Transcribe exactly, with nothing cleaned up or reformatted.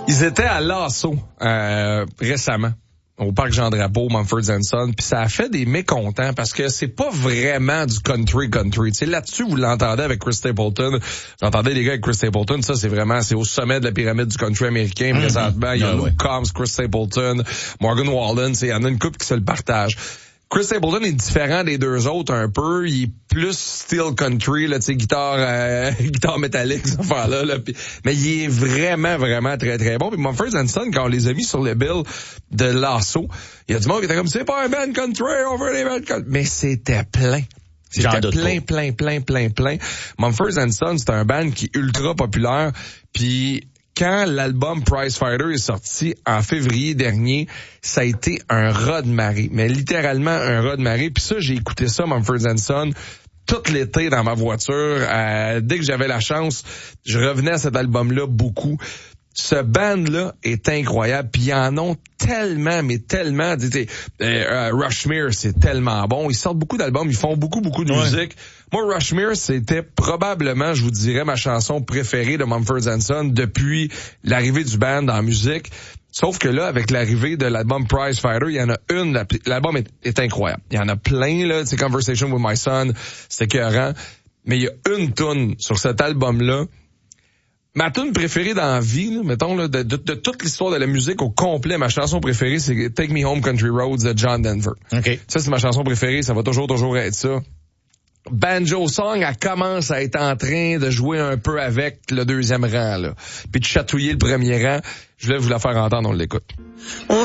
Ils étaient à Lasso euh, récemment, au parc Jean-Drapeau, Mumford and Sons, puis ça a fait des mécontents parce que c'est pas vraiment du country country. Tu sais, là-dessus, vous l'entendez avec Chris Stapleton. J'entendais les gars avec Chris Stapleton, ça c'est vraiment, c'est au sommet de la pyramide du country américain. Mm-hmm. Présentement, il y a Luke Combs, Chris Stapleton, Morgan Wallen, il y en a une couple qui se le partagent. Chris Stapleton est différent des deux autres un peu. Il est plus steel country, là, tu sais, guitare, euh, guitare métallique, cette affaire-là, là. Pis, mais il est vraiment, vraiment très, très bon. Puis Mumford and Sons, quand on les a mis sur le bill de Lasso, il y a du monde qui était comme, c'est pas un band country, on veut les bands country. Mais c'était plein. C'était plein, plein, plein, plein, plein. Mumford and Sons, c'est un band qui est ultra populaire. Puis quand l'album Prize Fighter est sorti en février dernier, ça a été un raz de marée, mais littéralement un raz de marée. Puis ça, j'ai écouté ça, Mumford and Sons, tout l'été dans ma voiture. Euh, dès que j'avais la chance, je revenais à cet album-là beaucoup. Ce band-là est incroyable, puis ils en ont tellement, mais tellement. Euh, Rushmere, c'est tellement bon. Ils sortent beaucoup d'albums, ils font beaucoup, beaucoup de ouais. musique. Moi, Rushmere, c'était probablement, je vous dirais, ma chanson préférée de Mumford and Sons depuis l'arrivée du band en musique. Sauf que là, avec l'arrivée de l'album Prize Fighter, il y en a une, l'album est, est incroyable. Il y en a plein, là, c'est Conversation with My Son, c'est écœurant. Mais il y a une toune sur cet album-là. Ma tune préférée dans la vie, là, mettons, là, de, de, de toute l'histoire de la musique au complet, ma chanson préférée, c'est Take Me Home Country Roads de John Denver. Okay. Ça, c'est ma chanson préférée, ça va toujours, toujours être ça. Banjo Song, elle commence à être en train de jouer un peu avec le deuxième rang, là. Puis de chatouiller le premier rang. Je voulais vous la faire entendre, on l'écoute. On